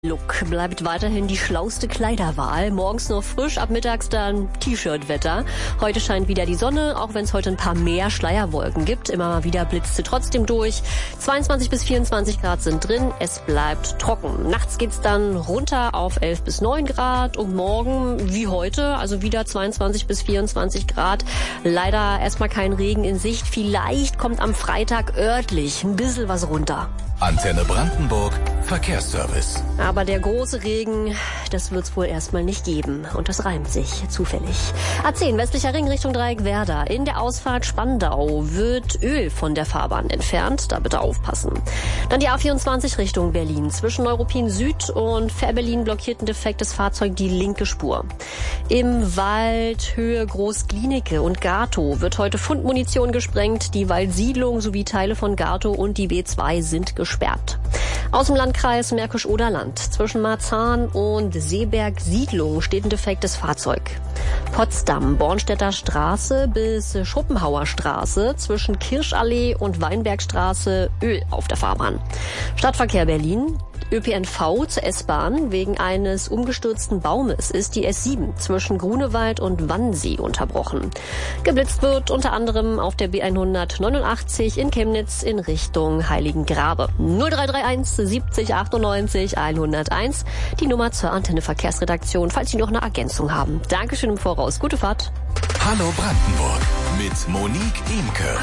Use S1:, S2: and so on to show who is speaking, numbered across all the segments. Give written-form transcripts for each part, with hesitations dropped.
S1: Look bleibt weiterhin die schlauste Kleiderwahl. Morgens noch frisch, ab mittags dann T-Shirt-Wetter. Heute scheint wieder die Sonne, auch wenn es heute ein paar mehr Schleierwolken gibt. Immer mal wieder blitzt sie trotzdem durch. 22 bis 24 Grad sind drin. Es bleibt trocken. Nachts geht's dann runter auf 11 bis 9 Grad und morgen wie heute, also wieder 22 bis 24 Grad. Leider erstmal kein Regen in Sicht. Vielleicht kommt am Freitag örtlich ein bisschen was runter.
S2: Antenne Brandenburg, Verkehrsservice.
S1: Aber der große Regen, das wird's wohl erstmal nicht geben. Und das reimt sich zufällig. A10, westlicher Ring Richtung Dreieck Werder. In der Ausfahrt Spandau wird Öl von der Fahrbahn entfernt. Da bitte aufpassen. Dann die A24 Richtung Berlin. Zwischen Neuruppin Süd und Fährberlin blockiert ein defektes Fahrzeug die linke Spur. Im Wald Höhe Groß-Glienicke und Gatow wird heute Fundmunition gesprengt. Die Waldsiedlung sowie Teile von Gatow und die B2 sind gesperrt. Aus dem Landkreis Märkisch-Oderland zwischen Marzahn und Seeberg-Siedlung steht ein defektes Fahrzeug. Potsdam, Bornstädter Straße bis Schopenhauer Straße zwischen Kirschallee und Weinbergstraße Öl auf der Fahrbahn. Stadtverkehr Berlin. ÖPNV zur S-Bahn. Wegen eines umgestürzten Baumes ist die S7 zwischen Grunewald und Wannsee unterbrochen. Geblitzt wird unter anderem auf der B189 in Chemnitz in Richtung Heiligengrabe. 0331 70 98 101, die Nummer zur Antenne Verkehrsredaktion, falls Sie noch eine Ergänzung haben. Dankeschön im Voraus. Gute Fahrt.
S2: Hallo Brandenburg mit Monique Imke.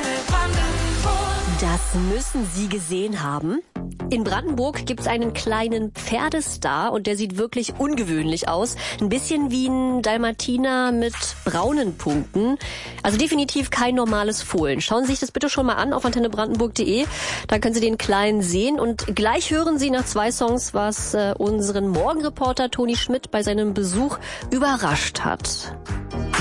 S1: Das müssen Sie gesehen haben. In Brandenburg gibt's einen kleinen Pferdestar und der sieht wirklich ungewöhnlich aus. Ein bisschen wie ein Dalmatiner mit braunen Punkten. Also definitiv kein normales Fohlen. Schauen Sie sich das bitte schon mal an auf antennebrandenburg.de. Da können Sie den Kleinen sehen und gleich hören Sie nach 2 Songs, was unseren Morgenreporter Toni Schmidt bei seinem Besuch überrascht hat.